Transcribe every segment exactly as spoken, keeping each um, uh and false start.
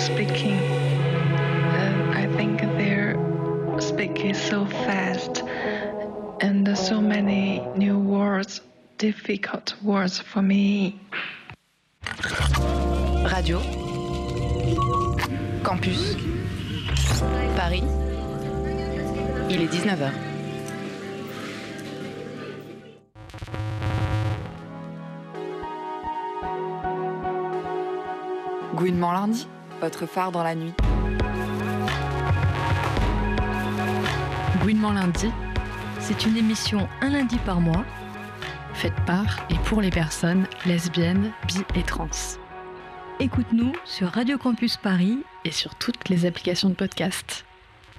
speaking. Uh, I think their speaking so fast and so many new words, difficult words for me. Radio Campus Paris. Il est dix-neuf heures. Gouinement lundi, votre phare dans la nuit. Gouinement lundi, c'est une émission un lundi par mois, faite par et pour les personnes lesbiennes, bi et trans. Écoute-nous sur Radio Campus Paris et sur toutes les applications de podcast.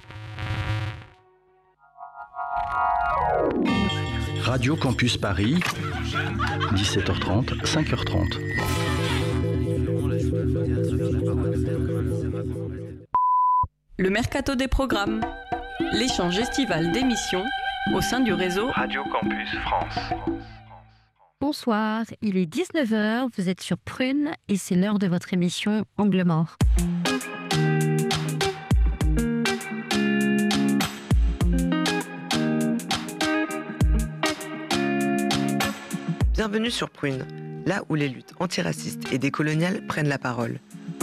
Radio Campus Paris, dix-sept heures trente, cinq heures trente. Le Mercato des programmes, l'échange estival d'émissions au sein du réseau Radio Campus France. Bonsoir, il est dix-neuf heures, vous êtes sur Prune et c'est l'heure de votre émission Angle mort. Bienvenue sur Prune, là où les luttes antiracistes et décoloniales prennent la parole.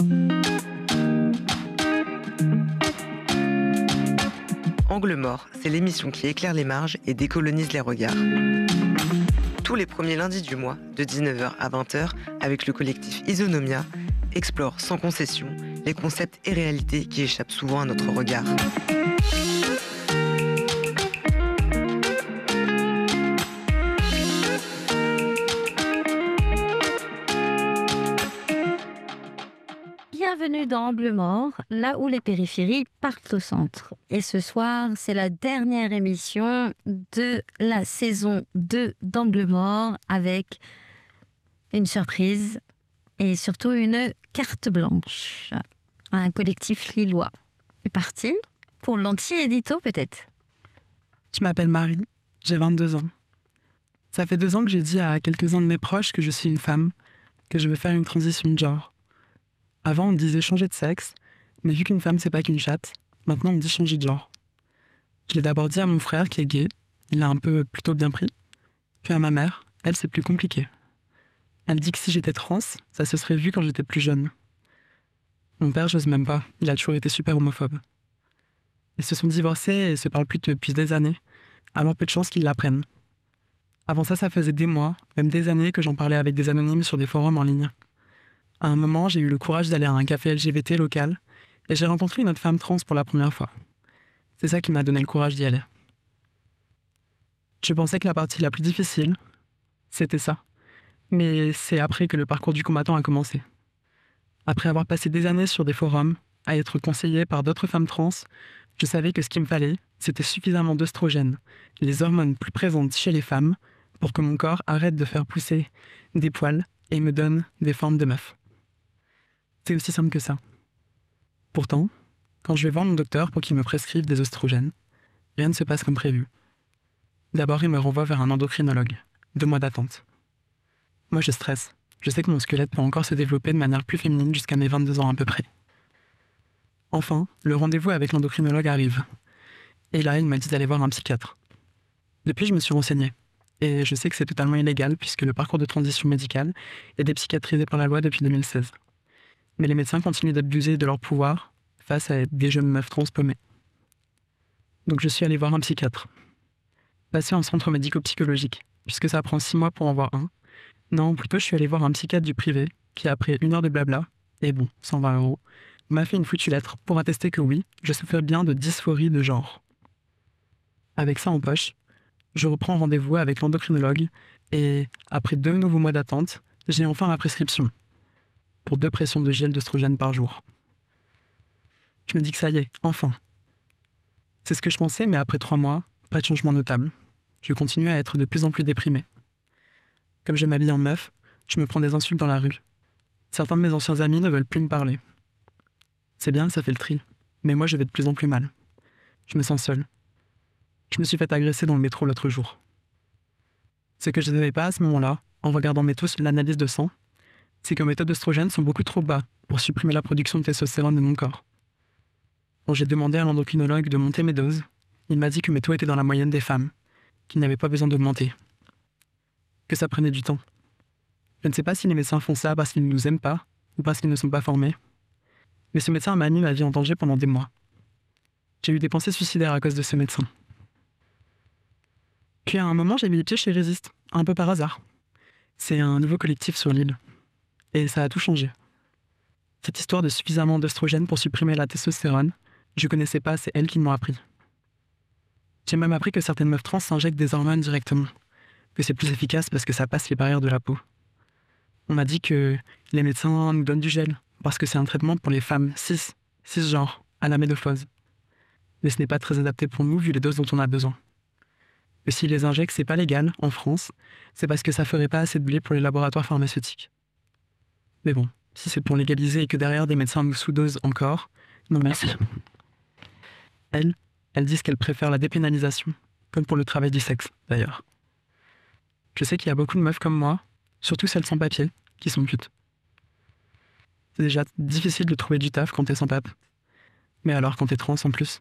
Angle mort, c'est l'émission qui éclaire les marges et décolonise les regards. Tous les premiers lundis du mois, de dix-neuf heures à vingt heures, avec le collectif Isonomia, explore sans concession les concepts et réalités qui échappent souvent à notre regard. Bienvenue dans Angle mort, là où les périphéries partent au centre. Et ce soir, c'est la dernière émission de la saison deux d'Angle mort avec une surprise et surtout une carte blanche. Un collectif lillois est parti pour l'anti-édito peut-être. Je m'appelle Marie, j'ai vingt-deux ans. Ça fait deux ans que j'ai dit à quelques-uns de mes proches que je suis une femme, que je veux faire une transition de genre. Avant, on me disait changer de sexe, mais vu qu'une femme, c'est pas qu'une chatte, maintenant on me dit changer de genre. Je l'ai d'abord dit à mon frère qui est gay, il l'a un peu plutôt bien pris. Puis à ma mère, elle, c'est plus compliqué. Elle dit que si j'étais trans, ça se serait vu quand j'étais plus jeune. Mon père, j'ose même pas, il a toujours été super homophobe. Ils se sont divorcés et se parlent plus depuis des années, alors peu de chance qu'ils l'apprennent. Avant ça, ça faisait des mois, même des années que j'en parlais avec des anonymes sur des forums en ligne. À un moment, j'ai eu le courage d'aller à un café L G B T local et j'ai rencontré une autre femme trans pour la première fois. C'est ça qui m'a donné le courage d'y aller. Je pensais que la partie la plus difficile, c'était ça. Mais c'est après que le parcours du combattant a commencé. Après avoir passé des années sur des forums, à être conseillée par d'autres femmes trans, je savais que ce qu'il me fallait, c'était suffisamment d'œstrogènes, les hormones plus présentes chez les femmes, pour que mon corps arrête de faire pousser des poils et me donne des formes de meuf. C'est aussi simple que ça. Pourtant, quand je vais voir mon docteur pour qu'il me prescrive des oestrogènes, rien ne se passe comme prévu. D'abord, il me renvoie vers un endocrinologue. Deux mois d'attente. Moi, je stresse. Je sais que mon squelette peut encore se développer de manière plus féminine jusqu'à mes vingt-deux ans à peu près. Enfin, le rendez-vous avec l'endocrinologue arrive. Et là, il m'a dit d'aller voir un psychiatre. Depuis, je me suis renseignée. Et je sais que c'est totalement illégal puisque le parcours de transition médicale est dépsychiatrisé par la loi depuis deux mille seize. Mais les médecins continuent d'abuser de leur pouvoir face à des jeunes meufs trans paumées. Donc je suis allé voir un psychiatre. Passé en centre médico-psychologique, puisque ça prend six mois pour en voir un. Non, plutôt je suis allé voir un psychiatre du privé qui, après une heure de blabla, et bon, cent vingt euros, m'a fait une foutue lettre pour attester que oui, je souffrais bien de dysphorie de genre. Avec ça en poche, je reprends rendez-vous avec l'endocrinologue et, après deux nouveaux mois d'attente, j'ai enfin ma prescription pour deux pressions de gel d'œstrogène par jour. Je me dis que ça y est, enfin. C'est ce que je pensais, mais après trois mois, pas de changement notable. Je continue à être de plus en plus déprimé. Comme je m'habille en meuf, je me prends des insultes dans la rue. Certains de mes anciens amis ne veulent plus me parler. C'est bien, ça fait le tri. Mais moi, je vais de plus en plus mal. Je me sens seul. Je me suis fait agresser dans le métro l'autre jour. Ce que je ne savais pas à ce moment-là, en regardant mes tous l'analyse de sang, c'est que mes taux d'œstrogène sont beaucoup trop bas pour supprimer la production de testostérone de mon corps. Quand j'ai demandé à l'endocrinologue de monter mes doses, il m'a dit que mes taux étaient dans la moyenne des femmes, qu'ils n'avaient pas besoin d'augmenter, que ça prenait du temps. Je ne sais pas si les médecins font ça parce qu'ils ne nous aiment pas ou parce qu'ils ne sont pas formés, mais ce médecin m'a mis ma vie en danger pendant des mois. J'ai eu des pensées suicidaires à cause de ce médecin. Puis à un moment, j'ai mis les pieds chez Résiste, un peu par hasard. C'est un nouveau collectif sur l'île. Et ça a tout changé. Cette histoire de suffisamment d'œstrogène pour supprimer la testostérone, je connaissais pas, c'est elles qui m'ont appris. J'ai même appris que certaines meufs trans s'injectent des hormones directement, que c'est plus efficace parce que ça passe les barrières de la peau. On m'a dit que les médecins nous donnent du gel, parce que c'est un traitement pour les femmes cis, cisgenres, à la ménopause. Mais ce n'est pas très adapté pour nous vu les doses dont on a besoin. Et s'ils les injectent, c'est pas légal en France, c'est parce que ça ferait pas assez de blé pour les laboratoires pharmaceutiques. Mais bon, si c'est pour légaliser et que derrière des médecins nous sous-dosent encore, non merci. Elles, elles disent qu'elles préfèrent la dépénalisation, comme pour le travail du sexe, d'ailleurs. Je sais qu'il y a beaucoup de meufs comme moi, surtout celles sans papier, qui sont putes. C'est déjà difficile de trouver du taf quand t'es sans pape. Mais alors quand t'es trans en plus.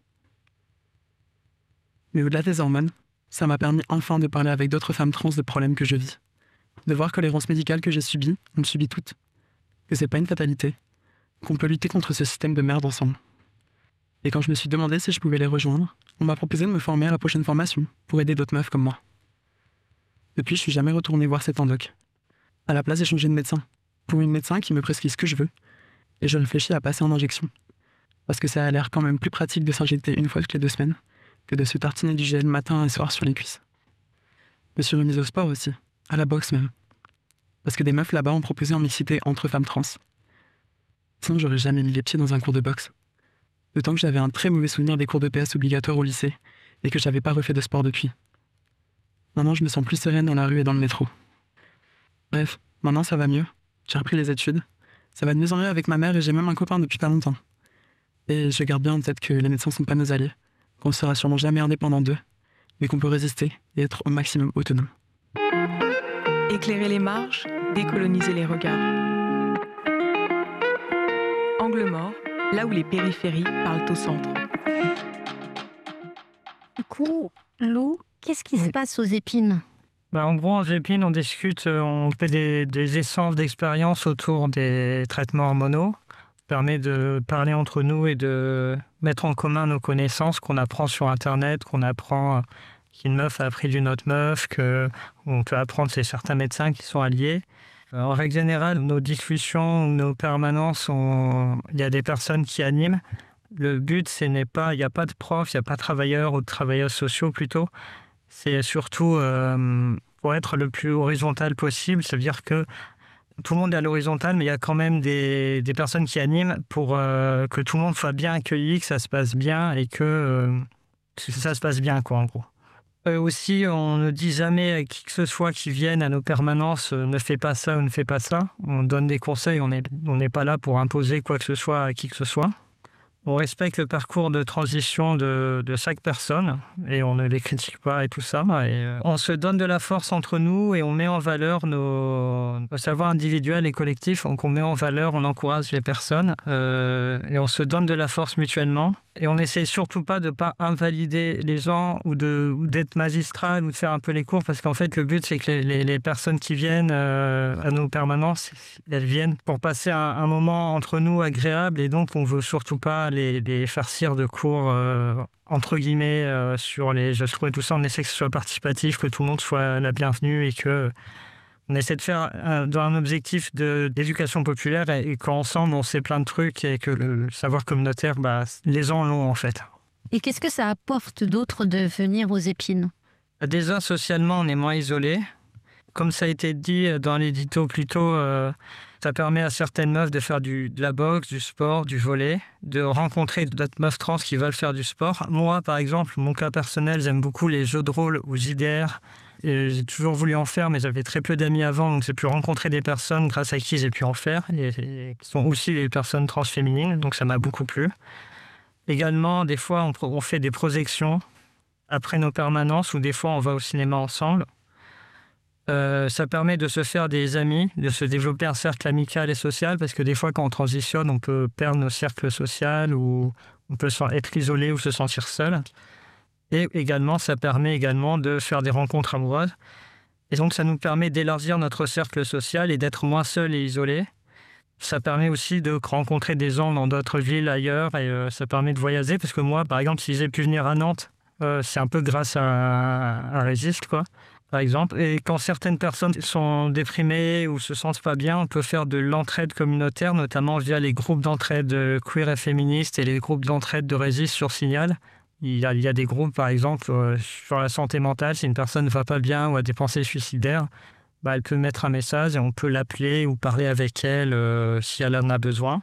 Mais au-delà des hormones, ça m'a permis enfin de parler avec d'autres femmes trans de problèmes que je vis. De voir que l'errance médicale que j'ai subie, on le subit toutes. Que c'est pas une fatalité. Qu'on peut lutter contre ce système de merde ensemble. Et quand je me suis demandé si je pouvais les rejoindre, on m'a proposé de me former à la prochaine formation pour aider d'autres meufs comme moi. Depuis, je suis jamais retourné voir cet endoc. À la place, j'ai changé de médecin. Pour une médecin qui me prescrit ce que je veux. Et je réfléchis à passer en injection. Parce que ça a l'air quand même plus pratique de s'injecter une fois toutes les deux semaines que de se tartiner du gel matin et soir sur les cuisses. Je me suis remise au sport aussi, à la boxe même. Parce que des meufs là-bas ont proposé en mixité entre femmes trans. Sinon, j'aurais jamais mis les pieds dans un cours de boxe. D'autant que j'avais un très mauvais souvenir des cours de P S obligatoires au lycée et que j'avais pas refait de sport depuis. Maintenant, je me sens plus sereine dans la rue et dans le métro. Bref, maintenant ça va mieux. J'ai repris les études. Ça va de mieux en mieux avec ma mère et j'ai même un copain depuis pas longtemps. Et je garde bien en tête que les médecins sont pas nos alliés, qu'on sera sûrement jamais indépendant d'eux, mais qu'on peut résister et être au maximum autonome. Éclairer les marges, décoloniser les regards. Angle mort, là où les périphéries parlent au centre. Du coup, Lou, qu'est-ce qui se passe aux épines ? Bah, en gros, aux épines, on discute, on fait des, des essences d'expérience autour des traitements hormonaux. Ça permet de parler entre nous et de mettre en commun nos connaissances qu'on apprend sur Internet, qu'on apprend qu'une meuf a appris d'une autre meuf, qu'on peut apprendre chez certains médecins qui sont alliés. En règle générale, nos discussions, nos permanences, on... il y a des personnes qui animent. Le but, ce n'est pas, il n'y a pas de prof, il n'y a pas de travailleurs ou de travailleurs sociaux plutôt. C'est surtout euh, pour être le plus horizontal possible, c'est-à-dire que tout le monde est à l'horizontale, mais il y a quand même des, des personnes qui animent pour euh, que tout le monde soit bien accueilli, que ça se passe bien et que, euh, que ça se passe bien, quoi, en gros. Euh, aussi, on ne dit jamais à qui que ce soit qui vienne à nos permanences euh, ne fais pas ça ou ne fais pas ça. On donne des conseils, on n'est on n'est pas là pour imposer quoi que ce soit à qui que ce soit. On respecte le parcours de transition de, de chaque personne et on ne les critique pas et tout ça. Et on se donne de la force entre nous et on met en valeur nos, nos savoirs individuels et collectifs. Donc on met en valeur, on encourage les personnes euh, et on se donne de la force mutuellement. Et on n'essaie surtout pas de ne pas invalider les gens ou, de, ou d'être magistral ou de faire un peu les cours parce qu'en fait le but c'est que les, les, les personnes qui viennent euh, à nos permanences, elles viennent pour passer un, un moment entre nous agréable et donc on ne veut surtout pas les, les farcir de cours euh, entre guillemets euh, sur les gestes et tout ça. On essaie que ce soit participatif, que tout le monde soit la bienvenue et que on essaie de faire un, dans un objectif de, d'éducation populaire et, et qu'ensemble on sait plein de trucs et que le savoir communautaire, bah, les gens l'ont en fait. Et qu'est-ce que ça apporte d'autre de venir aux épines ? Déjà, socialement, on est moins isolé. Comme ça a été dit dans l'édito plus tôt, euh, ça permet à certaines meufs de faire du, de la boxe, du sport, du volley, de rencontrer d'autres meufs trans qui veulent faire du sport. Moi, par exemple, mon cas personnel, j'aime beaucoup les jeux de rôle ou J D R. Et j'ai toujours voulu en faire, mais j'avais très peu d'amis avant, donc j'ai pu rencontrer des personnes grâce à qui j'ai pu en faire, et, et qui sont aussi des personnes transféminines, donc ça m'a beaucoup plu. Également, des fois, on, on fait des projections après nos permanences, ou des fois, on va au cinéma ensemble. Euh, ça permet de se faire des amis, de se développer un cercle amical et social, parce que des fois, quand on transitionne, on peut perdre nos cercles sociaux ou on peut être isolé ou se sentir seul. Et également, ça permet également de faire des rencontres amoureuses. Et donc, ça nous permet d'élargir notre cercle social et d'être moins seul et isolé. Ça permet aussi de rencontrer des gens dans d'autres villes ailleurs et euh, ça permet de voyager. Parce que moi, par exemple, si j'ai pu venir à Nantes, euh, c'est un peu grâce à, à Résiste, quoi, par exemple. Et quand certaines personnes sont déprimées ou se sentent pas bien, on peut faire de l'entraide communautaire, notamment via les groupes d'entraide queer et féministes et les groupes d'entraide de Résiste sur Signal. Il y, a, il y a des groupes, par exemple, euh, sur la santé mentale. Si une personne ne va pas bien ou a des pensées suicidaires, bah, elle peut mettre un message et on peut l'appeler ou parler avec elle euh, si elle en a besoin.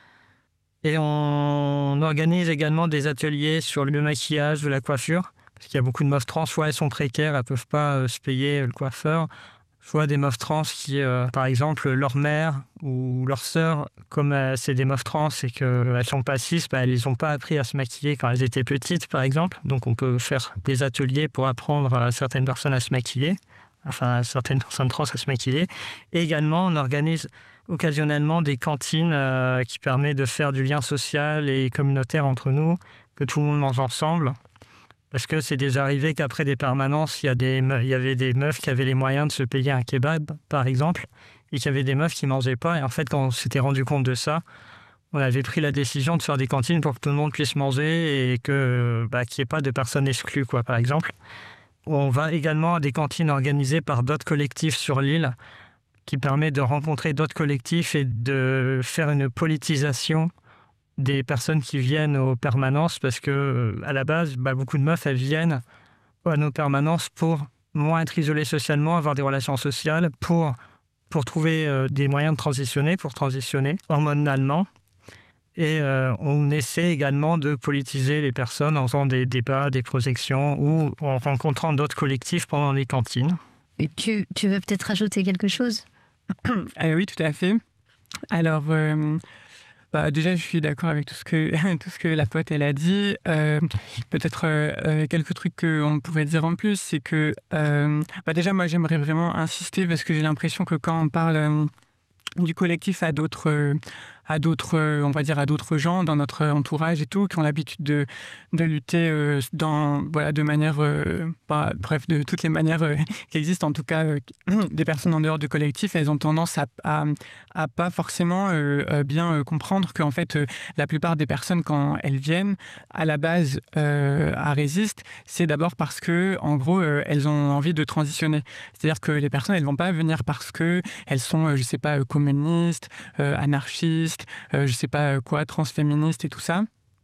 Et on organise également des ateliers sur le maquillage, de la coiffure. Parce qu'il y a beaucoup de meufs trans, soit elles sont précaires, elles ne peuvent pas euh, se payer le coiffeur. Soit des meufs trans qui, euh, par exemple, leur mère ou leur sœur, comme euh, c'est des meufs trans et qu'elles ne sont pas cis, bah, elles n'ont pas appris à se maquiller quand elles étaient petites, par exemple. Donc on peut faire des ateliers pour apprendre à certaines personnes à se maquiller, enfin à certaines personnes trans à se maquiller. Et également, on organise occasionnellement des cantines euh, qui permettent de faire du lien social et communautaire entre nous, que tout le monde mange ensemble. Parce que c'est déjà arrivé qu'après des permanences, il y, a des me- il y avait des meufs qui avaient les moyens de se payer un kebab, par exemple, et qu'il y avait des meufs qui ne mangeaient pas. Et en fait, quand on s'était rendu compte de ça, on avait pris la décision de faire des cantines pour que tout le monde puisse manger et que, bah, qu'il n'y ait pas de personnes exclues, quoi, par exemple. On va également à des cantines organisées par d'autres collectifs sur l'île, qui permet de rencontrer d'autres collectifs et de faire une politisation des personnes qui viennent aux permanences, parce que à la base, bah, beaucoup de meufs, elles viennent à nos permanences pour moins être isolées socialement, avoir des relations sociales, pour, pour trouver euh, des moyens de transitionner, pour transitionner hormonalement. Et euh, on essaie également de politiser les personnes en faisant des débats, des projections ou en rencontrant d'autres collectifs pendant les cantines. Et tu, tu veux peut-être rajouter quelque chose ? euh, Oui, tout à fait. Alors... Euh... Bah, déjà, je suis d'accord avec tout ce que, tout ce que la pote elle a dit. Euh, peut-être euh, quelques trucs qu'on pourrait dire en plus, c'est que euh, bah déjà, moi, j'aimerais vraiment insister parce que j'ai l'impression que quand on parle euh, du collectif à d'autres, euh, à d'autres, euh, on va dire à d'autres gens dans notre entourage et tout, qui ont l'habitude de, de lutter euh, dans, voilà, de manière, euh, bah, bref, de toutes les manières euh, qui existent, en tout cas, euh, des personnes en dehors du collectif, elles ont tendance à, à, à pas forcément euh, bien euh, comprendre qu'en fait, euh, la plupart des personnes, quand elles viennent à la base euh, à Résiste, c'est d'abord parce que, en gros, euh, elles ont envie de transitionner. C'est-à-dire que les personnes, elles vont pas venir parce que elles sont, euh, je sais pas, communistes, euh, anarchistes, Euh, je sais pas quoi, transféministes et tout ça.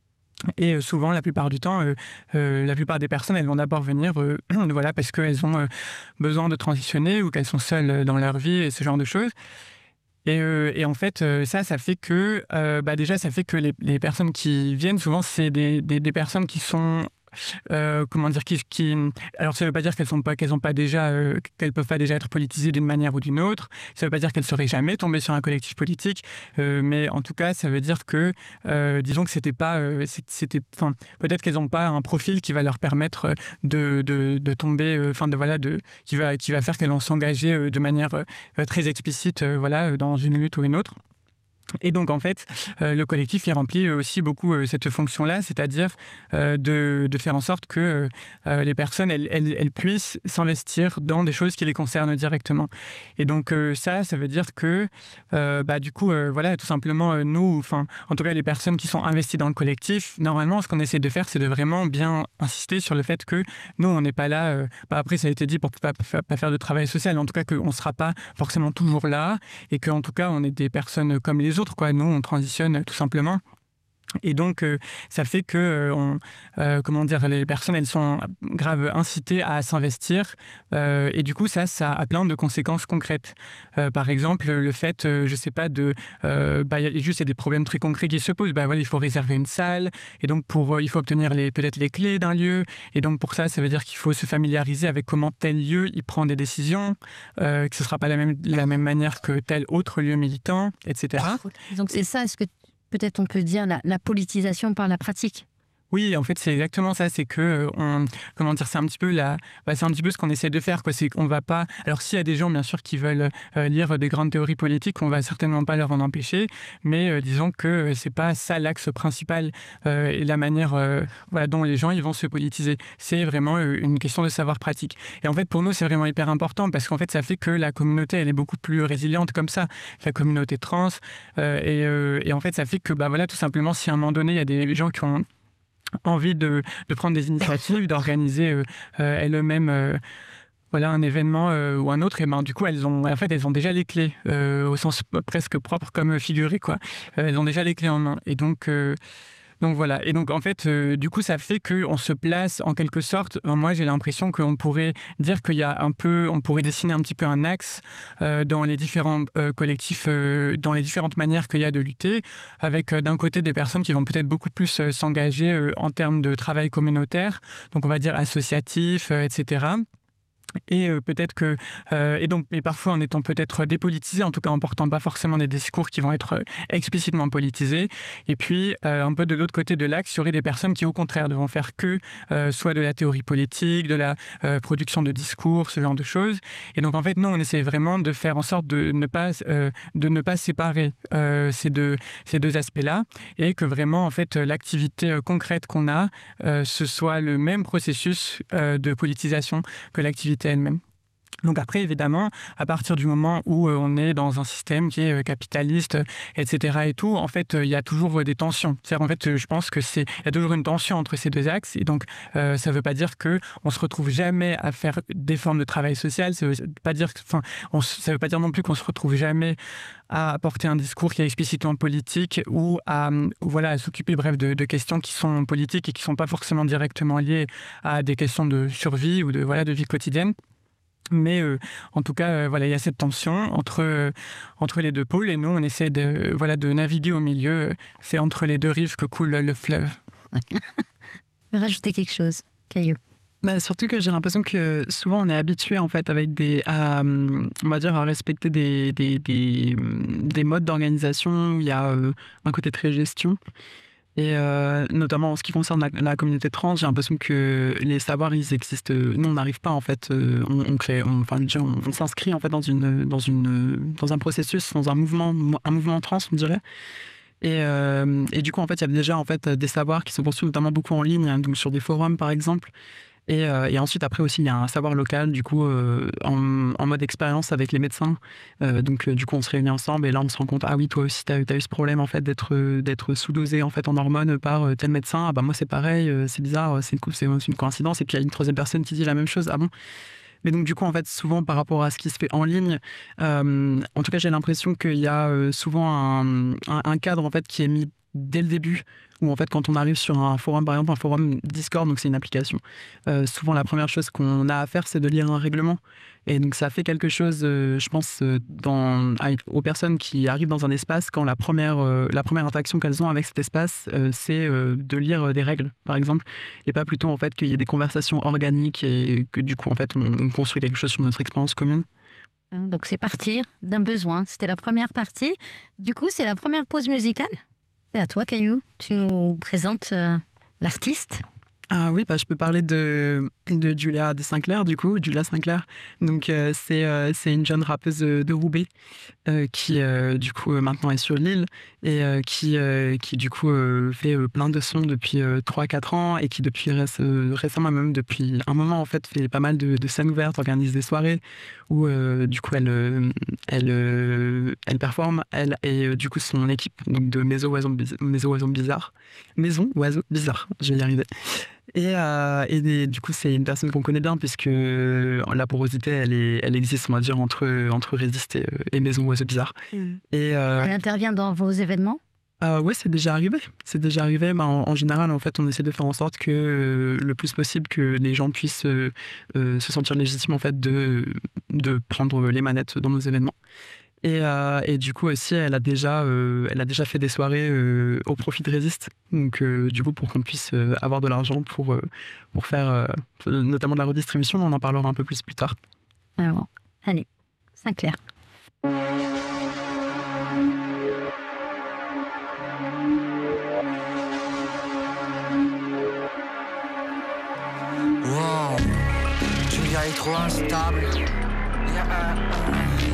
Et euh, souvent, la plupart du temps, euh, euh, la plupart des personnes, elles vont d'abord venir euh, voilà, parce qu'elles ont euh, besoin de transitionner ou qu'elles sont seules dans leur vie et ce genre de choses. Et, euh, et en fait, euh, ça, ça fait que, euh, bah déjà, ça fait que les, les personnes qui viennent, souvent, c'est des, des, des personnes qui sont... Euh, comment dire, qui, qui... Alors, ça ne veut pas dire qu'elles sont pas, qu'elles ont pas déjà, euh, qu'elles peuvent pas déjà être politisées d'une manière ou d'une autre. Ça ne veut pas dire qu'elles seraient jamais tombées sur un collectif politique, euh, mais en tout cas, ça veut dire que, euh, disons que c'était pas, euh, c'était, enfin, peut-être qu'elles n'ont pas un profil qui va leur permettre de, de, de tomber, enfin, euh, de voilà, de, qui va, qui va faire qu'elles vont s'engager euh, de manière euh, très explicite, euh, voilà, dans une lutte ou une autre. Et donc, en fait, euh, le collectif, il remplit aussi beaucoup euh, cette fonction-là, c'est-à-dire euh, de, de faire en sorte que euh, les personnes, elles, elles, elles puissent s'investir dans des choses qui les concernent directement. Et donc, euh, ça, ça veut dire que, euh, bah, du coup, euh, voilà, tout simplement, euh, nous, enfin, en tout cas, les personnes qui sont investies dans le collectif, normalement, ce qu'on essaie de faire, c'est de vraiment bien insister sur le fait que nous, on n'est pas là, euh, bah, après, ça a été dit pour ne pas, pas faire de travail social, en tout cas, qu'on ne sera pas forcément toujours là, et qu'en tout cas, on est des personnes comme les autres, quoi. Nous, on transitionne tout simplement. Et donc, euh, ça fait que, euh, on, euh, comment dire, les personnes, elles sont grave incitées à s'investir. Euh, et du coup, ça, ça a plein de conséquences concrètes. Euh, par exemple, le fait, euh, je sais pas, de, euh, bah, y a juste, il y a des problèmes très concrets qui se posent. Bah, voilà, il faut réserver une salle. Et donc, pour, euh, il faut obtenir les, peut-être les clés d'un lieu. Et donc, pour ça, ça veut dire qu'il faut se familiariser avec comment tel lieu, il prend des décisions, euh, que ce sera pas la même, la même manière que tel autre lieu militant, et cetera. Donc, c'est ça, est-ce que peut-être on peut dire la, la politisation par la pratique? Oui, en fait, c'est exactement ça. C'est que, on, comment dire, c'est un petit peu la, bah, c'est un petit peu ce qu'on essaie de faire, quoi. C'est qu'on va pas. Alors, s'il y a des gens, bien sûr, qui veulent euh, lire des grandes théories politiques, on va certainement pas leur en empêcher. Mais euh, disons que euh, c'est pas ça l'axe principal euh, et la manière, euh, voilà, dont les gens ils vont se politiser. C'est vraiment euh, une question de savoir pratique. Et en fait, pour nous, c'est vraiment hyper important parce qu'en fait, ça fait que la communauté, elle est beaucoup plus résiliente comme ça. La communauté trans euh, et, euh, et en fait, ça fait que, bah voilà, tout simplement, si à un moment donné, il y a des gens qui ont envie de, de prendre des initiatives, d'organiser euh, euh, elles-mêmes euh, voilà, un événement euh, ou un autre, et ben, du coup, elles ont, en fait, elles ont déjà les clés, euh, au sens presque propre comme figuré, quoi. Euh, elles ont déjà les clés en main. Et donc, euh, donc voilà. Et donc, en fait, euh, du coup, ça fait qu'on se place, en quelque sorte, euh, moi, j'ai l'impression qu'on pourrait dire qu'il y a un peu, on pourrait dessiner un petit peu un axe euh, dans les différents euh, collectifs, euh, dans les différentes manières qu'il y a de lutter, avec euh, d'un côté des personnes qui vont peut-être beaucoup plus euh, s'engager euh, en termes de travail communautaire, donc on va dire associatif, euh, et cetera. Et euh, peut-être que euh, et donc et parfois en étant peut-être dépolitisé, en tout cas en portant pas forcément des discours qui vont être euh, explicitement politisés. Et puis euh, un peu de l'autre côté de l'axe, il y aurait des personnes qui au contraire ne vont faire que euh, soit de la théorie politique, de la euh, production de discours, ce genre de choses. Et donc en fait nous on essaie vraiment de faire en sorte de ne pas euh, de ne pas séparer euh, ces deux ces deux aspects-là, et que vraiment en fait l'activité euh, concrète qu'on a euh, ce soit le même processus euh, de politisation que l'activité elle-même. Donc après, évidemment, à partir du moment où euh, on est dans un système qui est euh, capitaliste, et cetera et tout, en fait, euh, il y a toujours euh, des tensions. C'est-à-dire, en fait, euh, je pense que c'est, il y a toujours une tension entre ces deux axes. Et donc, euh, ça ne veut pas dire que on se retrouve jamais à faire des formes de travail social. Ça veut pas dire, enfin, on, ça veut pas dire non plus qu'on se retrouve jamais à apporter un discours qui est explicitement politique ou à, voilà, à s'occuper, bref, de, de questions qui sont politiques et qui sont pas forcément directement liées à des questions de survie ou de, voilà, de vie quotidienne. Mais euh, en tout cas, euh, voilà, il y a cette tension entre, euh, entre les deux pôles, et nous, on essaie de, voilà, de naviguer au milieu. C'est entre les deux rives que coule le fleuve. Je vais rajouter quelque chose, Caillou. Bah, surtout que j'ai l'impression que souvent on est habitué en fait avec des, à, on va dire, à respecter des, des, des, des modes d'organisation où il y a euh, un côté très gestion. Et euh, notamment en ce qui concerne la, la communauté trans, j'ai l'impression que les savoirs, ils existent. Nous, on n'arrive pas en fait. Euh, on, on crée, on, enfin, on, on s'inscrit en fait dans une, dans une, dans un processus, dans un mouvement, un mouvement trans, on dirait. Et, euh, et du coup, en fait, il y a déjà en fait des savoirs qui sont construits notamment beaucoup en ligne, hein, donc sur des forums, par exemple. Et, euh, et ensuite, après aussi, il y a un savoir local, du coup, euh, en, en mode expérience avec les médecins. Euh, donc, euh, du coup, on se réunit ensemble et là, on se rend compte, ah oui, toi aussi, tu as eu ce problème, en fait, d'être, d'être sous-dosé, en fait, en hormones par tel médecin. Ah bah, moi, c'est pareil, c'est bizarre, c'est une, c'est une coïncidence. Et puis, il y a une troisième personne qui dit la même chose. Ah bon? Mais donc, du coup, en fait, souvent, par rapport à ce qui se fait en ligne, euh, en tout cas, j'ai l'impression qu'il y a euh, souvent un, un, un cadre, en fait, qui est mis dès le début, où en fait quand on arrive sur un forum, par exemple un forum Discord, donc c'est une application, euh, souvent la première chose qu'on a à faire c'est de lire un règlement, et donc ça fait quelque chose, euh, je pense, dans, aux personnes qui arrivent dans un espace, quand la première, euh, la première interaction qu'elles ont avec cet espace, euh, c'est euh, de lire des règles, par exemple, et pas plutôt en fait qu'il y ait des conversations organiques et que du coup en fait on, on construit quelque chose sur notre expérience commune. Donc c'est partir d'un besoin, c'était la première partie. Du coup c'est la première pause musicale. Et à toi, Caillou, tu nous présentes euh, l'artiste. Ah oui, bah, je peux parler de, de Julia de Sinclair, du coup, Julia Sinclair. Donc, euh, c'est, euh, c'est une jeune rappeuse de Roubaix euh, qui, euh, du coup, euh, maintenant est sur l'île et euh, qui, euh, qui, du coup, euh, fait euh, plein de sons depuis euh, trois à quatre ans et qui, depuis euh, récemment, même depuis un moment, en fait, fait pas mal de, de scènes ouvertes, organise des soirées où, euh, du coup, elle, euh, elle, euh, elle performe, elle et, euh, du coup, son équipe donc de Maison Oiseau Bizarre. Maison Oiseau Bizarre, je vais y arriver. Et, euh, et du coup, c'est une personne qu'on connaît bien puisque la porosité, elle, est, elle existe, on va dire, entre, entre Résiste et, et Maison Oiseau Bizarre. Mmh. Et, euh, elle intervient dans vos événements ? Euh, oui, c'est déjà arrivé. C'est déjà arrivé. Bah, en, en général, en fait, on essaie de faire en sorte que euh, le plus possible que les gens puissent euh, euh, se sentir légitimes en fait de, de prendre les manettes dans nos événements. Et, euh, et du coup aussi, elle a déjà, euh, elle a déjà fait des soirées euh, au profit de Résiste. Donc euh, du coup, pour qu'on puisse euh, avoir de l'argent pour, euh, pour faire euh, notamment de la redistribution, on en parlera un peu plus plus tard. Alors, allez, Sinclair.